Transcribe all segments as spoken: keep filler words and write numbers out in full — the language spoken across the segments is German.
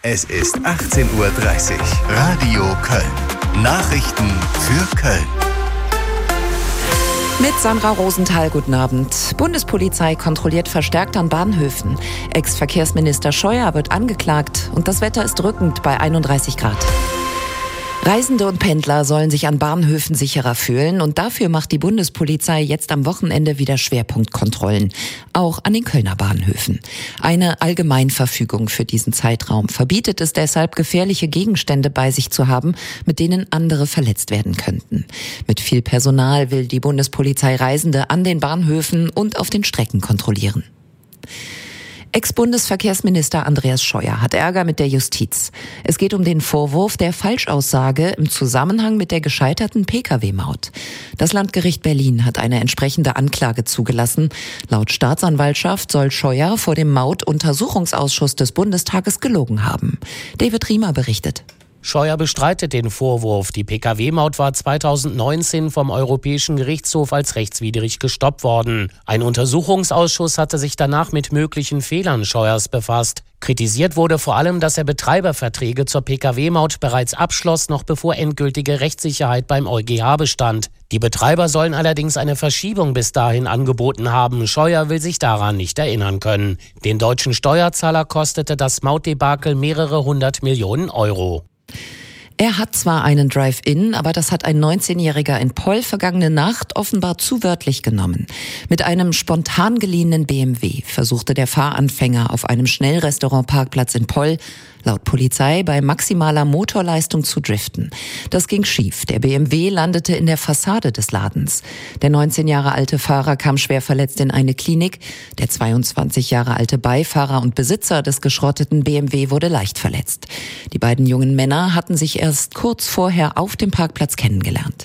Es ist achtzehn Uhr dreißig. Radio Köln. Nachrichten für Köln. Mit Sandra Rosenthal, guten Abend. Bundespolizei kontrolliert verstärkt an Bahnhöfen. Ex-Verkehrsminister Scheuer wird angeklagt und das Wetter ist drückend bei einunddreißig Grad. Reisende und Pendler sollen sich an Bahnhöfen sicherer fühlen und dafür macht die Bundespolizei jetzt am Wochenende wieder Schwerpunktkontrollen, auch an den Kölner Bahnhöfen. Eine Allgemeinverfügung für diesen Zeitraum verbietet es deshalb, gefährliche Gegenstände bei sich zu haben, mit denen andere verletzt werden könnten. Mit viel Personal will die Bundespolizei Reisende an den Bahnhöfen und auf den Strecken kontrollieren. Ex-Bundesverkehrsminister Andreas Scheuer hat Ärger mit der Justiz. Es geht um den Vorwurf der Falschaussage im Zusammenhang mit der gescheiterten Pkw Maut. Das Landgericht Berlin hat eine entsprechende Anklage zugelassen. Laut Staatsanwaltschaft soll Scheuer vor dem Maut-Untersuchungsausschuss des Bundestages gelogen haben. David Riemer berichtet. Scheuer bestreitet den Vorwurf. Die Pkw Maut war zweitausendneunzehn vom Europäischen Gerichtshof als rechtswidrig gestoppt worden. Ein Untersuchungsausschuss hatte sich danach mit möglichen Fehlern Scheuers befasst. Kritisiert wurde vor allem, dass er Betreiberverträge zur Pkw Maut bereits abschloss, noch bevor endgültige Rechtssicherheit beim EuGH bestand. Die Betreiber sollen allerdings eine Verschiebung bis dahin angeboten haben. Scheuer will sich daran nicht erinnern können. Den deutschen Steuerzahler kostete das Mautdebakel mehrere hundert Millionen Euro. Er hat zwar einen Drive-In, aber das hat ein neunzehnjähriger in Poll vergangene Nacht offenbar zu wörtlich genommen. Mit einem spontan geliehenen B M W versuchte der Fahranfänger auf einem Schnellrestaurantparkplatz in Poll laut Polizei bei maximaler Motorleistung zu driften. Das ging schief. Der B M W landete in der Fassade des Ladens. Der neunzehn Jahre alte Fahrer kam schwer verletzt in eine Klinik. Der zweiundzwanzig Jahre alte Beifahrer und Besitzer des geschrotteten B M W wurde leicht verletzt. Die beiden jungen Männer hatten sich erst kurz vorher auf dem Parkplatz kennengelernt.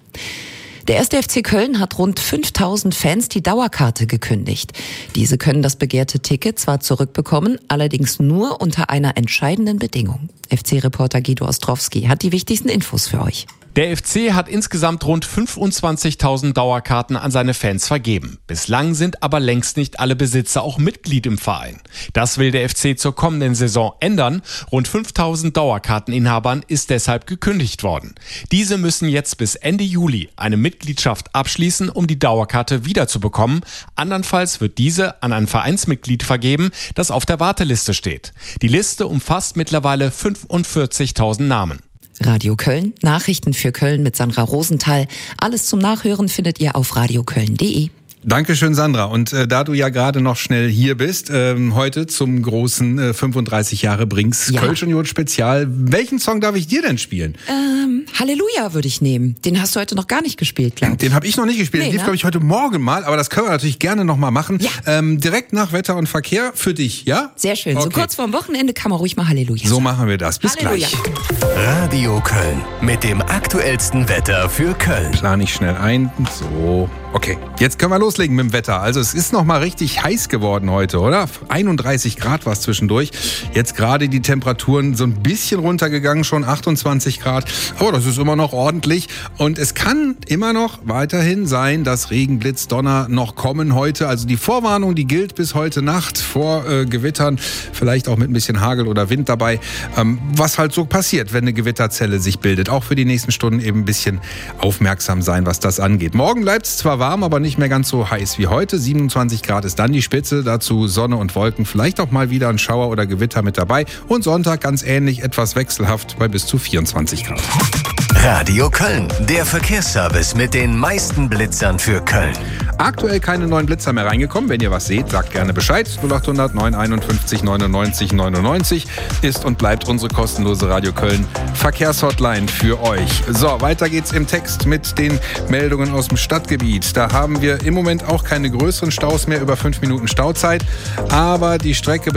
Der erste F C Köln hat rund fünftausend Fans die Dauerkarte gekündigt. Diese können das begehrte Ticket zwar zurückbekommen, allerdings nur unter einer entscheidenden Bedingung. F C-Reporter Guido Ostrowski hat die wichtigsten Infos für euch. Der F C hat insgesamt rund fünfundzwanzigtausend Dauerkarten an seine Fans vergeben. Bislang sind aber längst nicht alle Besitzer auch Mitglied im Verein. Das will der F C zur kommenden Saison ändern. Rund fünftausend Dauerkarteninhabern ist deshalb gekündigt worden. Diese müssen jetzt bis Ende Juli eine Mitgliedschaft abschließen, um die Dauerkarte wiederzubekommen. Andernfalls wird diese an ein Vereinsmitglied vergeben, das auf der Warteliste steht. Die Liste umfasst mittlerweile fünfundvierzigtausend Namen. Radio Köln, Nachrichten für Köln mit Sandra Rosenthal. Alles zum Nachhören findet ihr auf radioköln punkt de. Dankeschön, Sandra. Und äh, da du ja gerade noch schnell hier bist, ähm, heute zum großen äh, fünfunddreißig Jahre Brings ja. Kölsch Union Spezial. Welchen Song darf ich dir denn spielen? Ähm, Halleluja würde ich nehmen. Den hast du heute noch gar nicht gespielt, glaube ich. Den habe ich noch nicht gespielt. Nee, Den lief, ne? glaube ich, heute Morgen mal. Aber das können wir natürlich gerne noch mal machen. Ja. Ähm, direkt nach Wetter und Verkehr für dich, ja? Sehr schön. Okay. So kurz vorm Wochenende kann man ruhig mal Halleluja sagen. So machen wir das. Bis Halleluja. gleich. Radio Köln mit dem aktuellsten Wetter für Köln. Plane ich schnell ein. So, okay. Jetzt können wir loslegen mit dem Wetter. Also es ist noch mal richtig heiß geworden heute, oder? einunddreißig Grad war es zwischendurch. Jetzt gerade die Temperaturen so ein bisschen runtergegangen, schon achtundzwanzig Grad. Aber das ist immer noch ordentlich. Und es kann immer noch weiterhin sein, dass Regen, Blitz, Donner noch kommen heute. Also die Vorwarnung, die gilt bis heute Nacht vor äh, Gewittern. Vielleicht auch mit ein bisschen Hagel oder Wind dabei. Ähm, was halt so passiert, wenn eine Gewitterzelle sich bildet. Auch für die nächsten Stunden eben ein bisschen aufmerksam sein, was das angeht. Morgen bleibt es zwar warm, aber nicht mehr ganz so heiß wie heute. siebenundzwanzig Grad ist dann die Spitze. Dazu Sonne und Wolken. Vielleicht auch mal wieder ein Schauer oder Gewitter mit dabei. Und Sonntag ganz ähnlich, etwas wechselhaft bei bis zu vierundzwanzig Grad. Radio Köln, der Verkehrsservice mit den meisten Blitzern für Köln. Aktuell keine neuen Blitzer mehr reingekommen. Wenn ihr was seht, sagt gerne Bescheid. null achthundert neun einundfünfzig neunundneunzig neunundneunzig ist und bleibt unsere kostenlose Radio Köln Verkehrshotline für euch. So, weiter geht's im Text mit den Meldungen aus dem Stadtgebiet. Da haben wir im Moment auch keine größeren Staus mehr, über fünf Minuten Stauzeit. Aber die Strecke